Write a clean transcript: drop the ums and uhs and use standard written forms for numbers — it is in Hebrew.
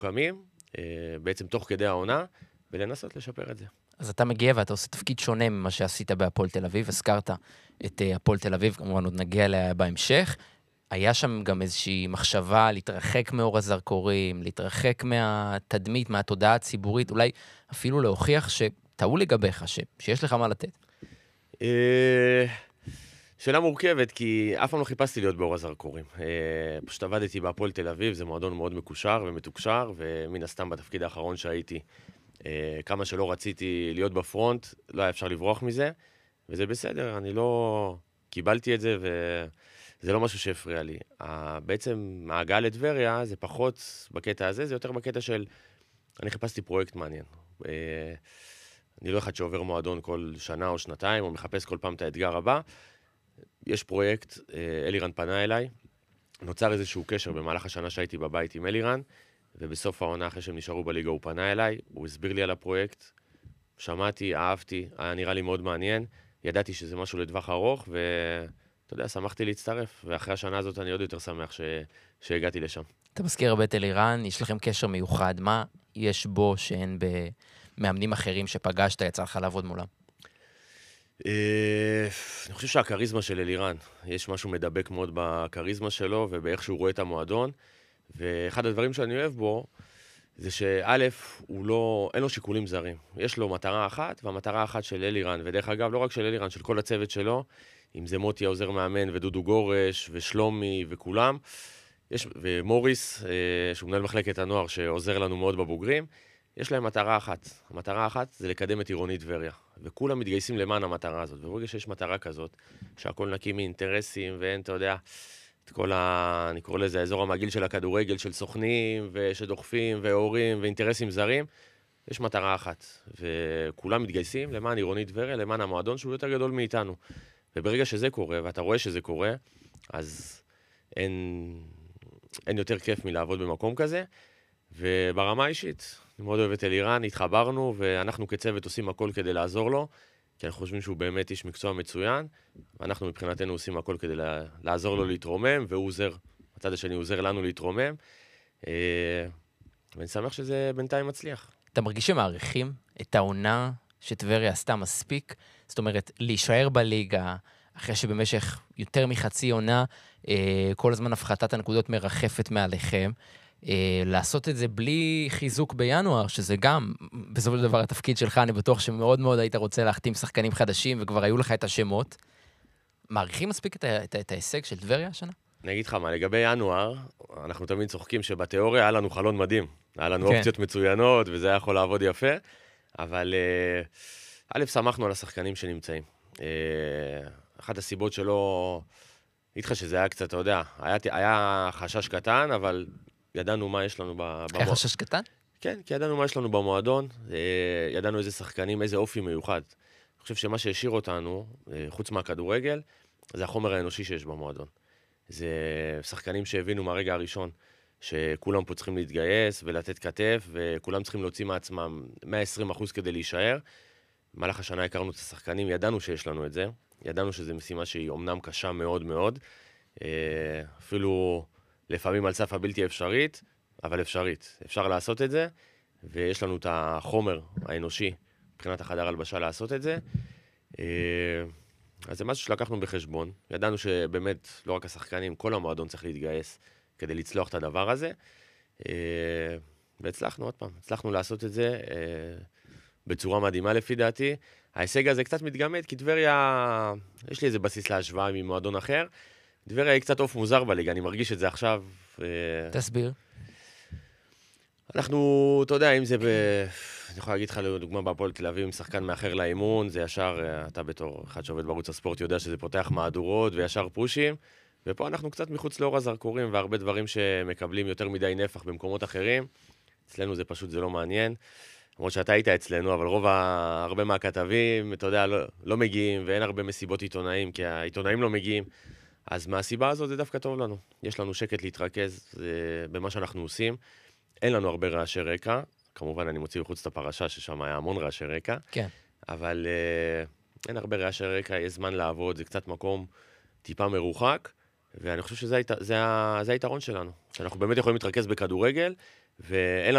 קמים, בעצם תוך כדי העונה, ולנסות לשפר את זה. אז אתה מגיע ואתה עושה תפקיד שונה ממה שעשית בהפועל תל אביב, הזכרת את הפועל תל אביב, כמובן עוד נגיע אליה בהמשך. היה שם גם איזושהי מחשבה להתרחק מאור הזרקורים, להתרחק מהתדמית, מהתודעה הציבורית, אולי אפילו להוכיח שטעו לגביך, שיש לך מה לתת. שאלה מורכבת, כי אף פעם לא חיפשתי להיות באור הזרקורים. פשוט עבדתי בהפועל תל אביב, זה מועדון מאוד מקושר ומתוקשר, ומן הסתם בתפקיד האחרון שהייתי, כמה שלא רציתי להיות בפרונט, לא היה אפשר לברוח מזה, וזה בסדר, אני לא קיבלתי את זה, וזה לא משהו שהפריע לי. בעצם ההגעה לטבריה זה פחות בקטע הזה, זה יותר בקטע של, אני חיפשתי פרויקט מעניין. אני לא אחד שעובר מועדון כל שנה או שנתיים, או מחפש כל פעם את האתגר הבא. יש פרויקט, אלירן פנה אליי, נוצר איזשהו קשר במהלך השנה שהייתי בבית עם אלירן, ובסוף העונה אחרי שהם נשארו בליגה הוא פנה אליי, הוא הסביר לי על הפרויקט, שמעתי, אהבתי, היה נראה לי מאוד מעניין, ידעתי שזה משהו לטווח ארוך, ואתה יודע, שמחתי להצטרף, ואחרי השנה הזאת אני עוד יותר שמח שהגעתי לשם. אתה מזכיר הרבה את אלירן, יש לכם קשר מיוחד, מה יש בו שאין במאמנים אחרים שפגשת, יצא לך לעבוד מולם? אני חושב שהקריזמה של אלירן, יש משהו מדבק מאוד בקריזמה שלו ובאיך שהוא רואה את המועדון, ואחד הדברים שאני אוהב בו, זה שא' אין לו שיקולים זרים. יש לו מטרה אחת, והמטרה אחת של אלירן, ודרך אגב, לא רק של אלירן, של כל הצוות שלו, אם זה מוטי העוזר מאמן ודודו גורש ושלומי וכולם, ומוריס, שהוא מנהל מחלקת הנוער שעוזר לנו מאוד בבוגרים, יש להם מטרה אחת. המטרה האחת זה לקדם את עירונית טבריה. וכולם מתגייסים למען המטרה הזאת. וברגע שיש מטרה כזאת, שהכל נקי מאינטרסים, ואין, אתה יודע, את כל אני קורא לזה האזור המעגיל של הכדורגל, של סוכנים, ושדוחפים, והורים, ואינטרסים זרים, יש מטרה אחת. וכולם מתגייסים למען עירונית טבריה, למען המועדון שהוא יותר גדול מאיתנו. וברגע שזה קורה, ואתה רואה שזה קורה, אז אין יותר כיף מלעבוד במקום כזה. וברמה האישית, אני מאוד אוהב את אלירן, התחברנו, ואנחנו כצוות עושים הכל כדי לעזור לו, כי אנחנו חושבים שהוא באמת איש מקצוע מצוין, ואנחנו מבחינתנו עושים הכל כדי לעזור לו להתרומם, והוא עוזר, הצד השני עוזר לנו להתרומם, ואני שמח שזה בינתיים מצליח. אתה מרגיש שמעריכים את העונה שטבריה עשתה מספיק? זאת אומרת, להישאר בליגה, אחרי שבמשך יותר מחצי עונה, כל הזמן הפחתת הנקודות מרחפת מעליכם, לעשות את זה בלי חיזוק בינואר, שזה גם, בסופו של דבר התפקיד שלך, אני בטוח שמאוד מאוד היית רוצה להחתים שחקנים חדשים, וכבר היו לך את השמות. מעריכים מספיק את ההישג של טבריה השנה? אני אגיד לך מה, לגבי ינואר, אנחנו תמיד צוחקים שבתיאוריה היה לנו חלון מדהים. היה לנו אופציות מצוינות, וזה היה יכול לעבוד יפה, אבל א', שמחנו על השחקנים שנמצאים. אחת הסיבות שלא, אגיד לך שזה היה קצת, אתה יודע, היה חשש קטן, אבל ידענו מה יש לנו במועדון. היה חשש קטן? כן, כי ידענו מה יש לנו במועדון, ידענו איזה שחקנים, איזה אופי מיוחד. אני חושב שמה שהשאיר אותנו, חוץ מהכדורגל, זה החומר האנושי שיש במועדון. זה שחקנים שהבינו מהרגע הראשון, שכולם פה צריכים להתגייס ולתת כתף, וכולם צריכים להוציא מעצמם 120% כדי להישאר. במהלך השנה הכרנו את השחקנים, ידענו שיש לנו את זה, ידענו שזו משימה שהיא אומנם קשה מאוד מאוד, אפילו לפעמים על סף הבלתי אפשרית, אבל אפשרית. אפשר לעשות את זה, ויש לנו את החומר האנושי מבחינת החדר הלבשה לעשות את זה. אז זה משהו שלקחנו בחשבון. ידענו שבאמת, לא רק השחקנים, כל המועדון צריך להתגייס כדי לצלוח את הדבר הזה. והצלחנו עוד פעם, הצלחנו לעשות את זה בצורה מדהימה לפי דעתי. ההישג הזה קצת מתגמד, כי טבריה, יש לי איזה בסיס להשוואה ממועדון אחר. טבריה היא קצת אוף מוזר בליגה, אני מרגיש את זה עכשיו. תסביר. אנחנו, אתה יודע, אם זה אני יכול להגיד לך לדוגמה בהפועל תל אביב, עם שחקן מאחר לאימון, זה ישר, אתה בתור אחד שעובד בערוץ הספורט יודע שזה פותח מהדורות וישר פושים, ופה אנחנו קצת מחוץ לאור הזרקורים, והרבה דברים שמקבלים יותר מדי נפח במקומות אחרים. אצלנו זה פשוט, זה לא מעניין. למרות שאתה היית אצלנו, אבל הרבה מהכתבים, אתה יודע, לא מגיעים, ואין הרבה מסיבות עיתונאים, כי העיתונאים לא מגיעים. אז מהסיבה הזאת זה דווקא טוב לנו. יש לנו שקט להתרכז במה שאנחנו עושים. אין לנו הרבה רעשי רקע. כמובן, אני מוציא בחוץ את הפרשה, ששם היה המון רעשי רקע. כן. אבל אין הרבה רעשי רקע, יש זמן לעבוד, זה קצת מקום טיפה מרוחק, ואני חושב שזה היתרון שלנו. שאנחנו באמת יכולים להתרכז בכדורגל, ואין